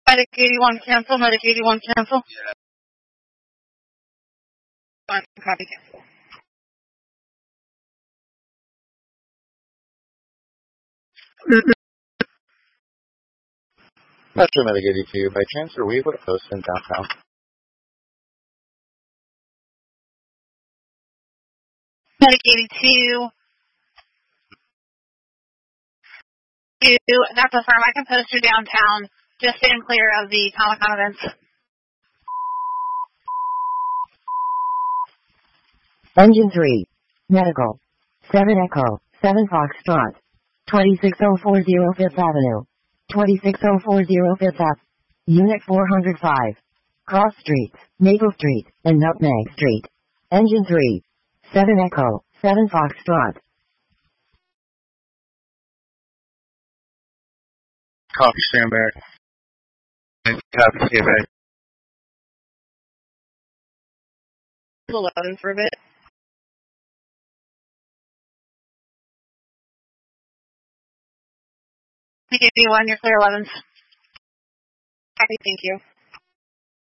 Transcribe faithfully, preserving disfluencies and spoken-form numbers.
Medic eighty-one cancel, Medic eighty-one cancel. Yeah. Fine, copy cancel. Metro Medic eighty-two, by chance are we able to post in downtown? Medic eighty-two. That's a firm. I can post you downtown. Just stand clear of the Comic-Con events. Engine three. Medical. seven Echo. seven Foxtrot. twenty-six oh four oh Fifth Avenue. twenty-six oh four oh Fifth Ave. Unit four oh five. Cross Street, Maple Street, and Nutmeg Street. Engine three. seven Echo. seven Foxtrot. Copy, stand back. Copy, stand back. eleven for a bit. Medic eighty-one, you're clear elevens. Copy, thank you.